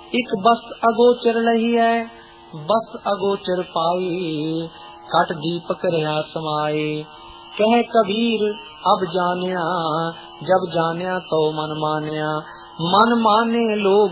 एक बस अगोचर लही है, बस अगोचर पाई, कट दीपक रहा समाये। कह कबीर अब जानिया, जब जानिया तो मन मानिया, मन माने लोग